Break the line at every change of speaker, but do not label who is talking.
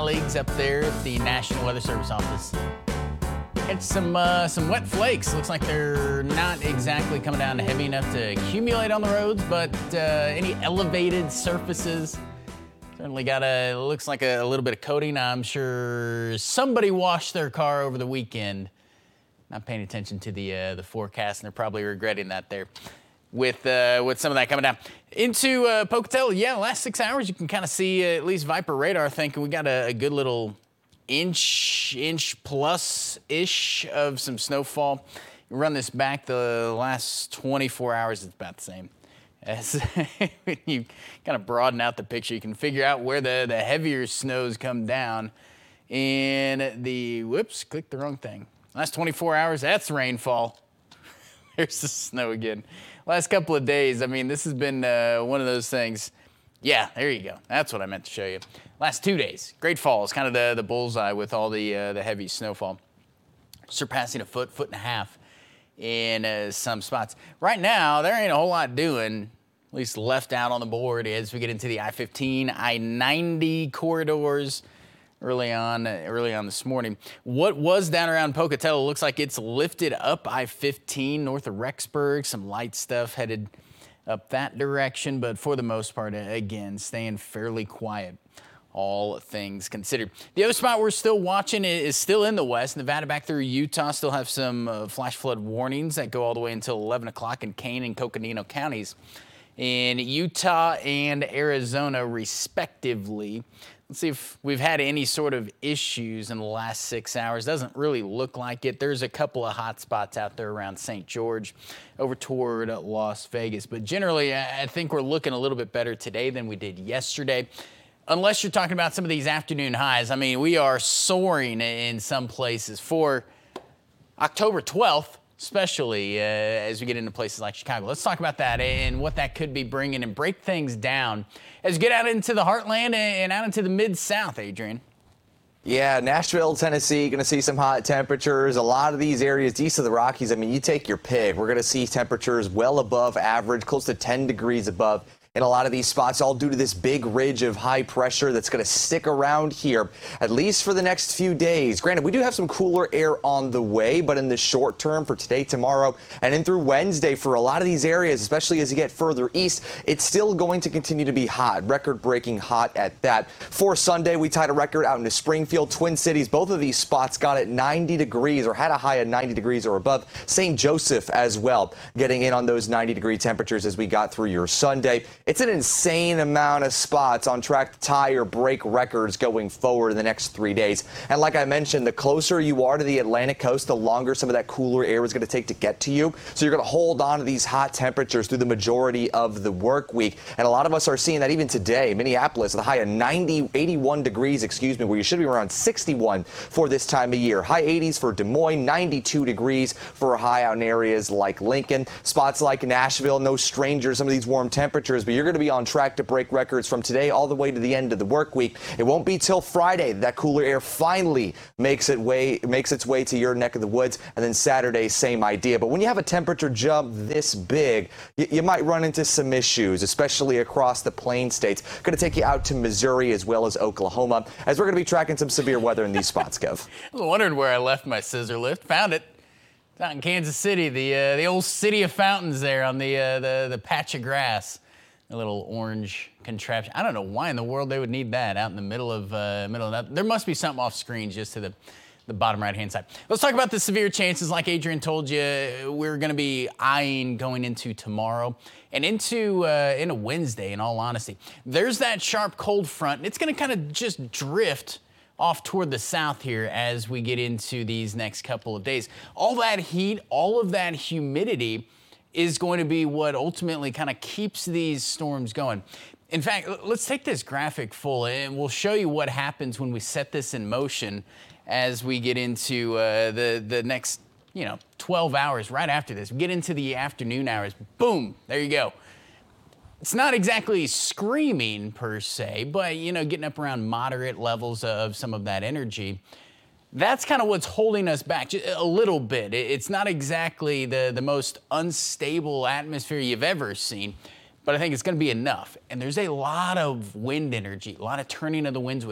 colleagues up there at the National Weather Service office. Had some wet flakes. Looks like they're not exactly coming down heavy enough to accumulate on the roads, but any elevated surfaces certainly got looks like a little bit of coating. I'm sure somebody washed their car over the weekend, not paying attention to the forecast, and they're probably regretting that there with some of that coming down. Into Pocatello, yeah, the last 6 hours you can kind of see at least Viper radar thinking we got a good little inch plus-ish of some snowfall. You run this back the last 24 hours, it's about the same. As when you kind of broaden out the picture, you can figure out where the heavier snows come down. In the, whoops, clicked the wrong thing. Last 24 hours, that's rainfall. There's the snow again. Last couple of days, I mean, this has been one of those things. Yeah, there you go. That's what I meant to show you. Last 2 days, Great Falls, kind of the bullseye with all the heavy snowfall. Surpassing a foot and a half in some spots. Right now, there ain't a whole lot doing, at least left out on the board as we get into the I-15, I-90 corridors early on this morning. What was down around Pocatello looks like it's lifted up I-15 north of Rexburg. Some light stuff headed up that direction, but for the most part, again, staying fairly quiet, all things considered. The other spot we're still watching is still in the west. Nevada back through Utah still have some flash flood warnings that go all the way until 11 o'clock in Kane and Coconino counties in Utah and Arizona, respectively. Let's see if we've had any sort of issues in the last 6 hours. Doesn't really look like it. There's a couple of hot spots out there around St. George over toward Las Vegas. But generally, I think we're looking a little bit better today than we did yesterday. Unless you're talking about some of these afternoon highs. I mean, we are soaring in some places for October 12th, especially as we get into places like Chicago. Let's talk about that and what that could be bringing and break things down as we get out into the heartland and out into the Mid-South, Adrian.
Yeah, Nashville, Tennessee, going to see some hot temperatures. A lot of these areas east of the Rockies, I mean, you take your pick. We're going to see temperatures well above average, close to 10 degrees above in a lot of these spots, all due to this big ridge of high pressure that's going to stick around here, at least for the next few days. Granted, we do have some cooler air on the way, but in the short term for today, tomorrow, and in through Wednesday, for a lot of these areas, especially as you get further east, it's still going to continue to be hot, record-breaking hot at that. For Sunday, we tied a record out into Springfield, Twin Cities. Both of these spots got at 90 degrees or had a high of 90 degrees or above. St. Joseph as well, getting in on those 90-degree temperatures as we got through your Sunday. It's an insane amount of spots on track to tie or break records going forward in the next 3 days. And like I mentioned, the closer you are to the Atlantic coast, the longer some of that cooler air is going to take to get to you. So you're going to hold on to these hot temperatures through the majority of the work week. And a lot of us are seeing that even today. Minneapolis, the high of 81 degrees, where you should be around 61 for this time of year. High 80s for Des Moines, 92 degrees for a high out in areas like Lincoln. Spots like Nashville, no stranger, some of these warm temperatures, but you're going to be on track to break records from today all the way to the end of the work week. It won't be till Friday that cooler air finally makes its way to your neck of the woods, and then Saturday, same idea. But when you have a temperature jump this big, you might run into some issues, especially across the plain states. Going to take you out to Missouri as well as Oklahoma, as we're going to be tracking some severe weather in these spots, Kev.
I was wondering where I left my scissor lift. Found it. It's out in Kansas City, the old City of Fountains there on the patch of grass. A little orange contraption. I don't know why in the world they would need that out in the middle of that. There must be something off screen just to the bottom right-hand side. Let's talk about the severe chances. Like Adrian told you, we're going to be eyeing going into tomorrow and into Wednesday, in all honesty. There's that sharp cold front, and it's going to kind of just drift off toward the south here as we get into these next couple of days. All that heat, all of that humidity is going to be what ultimately kind of keeps these storms going. In fact, let's take this graphic full and we'll show you what happens when we set this in motion as we get into the next 12 hours right after this. We get into the afternoon hours. Boom, there you go. It's not exactly screaming per se, but getting up around moderate levels of some of that energy. That's kind of what's holding us back just a little bit. It's not exactly the most unstable atmosphere you've ever seen, but I think it's going to be enough. And there's a lot of wind energy, a lot of turning of the winds with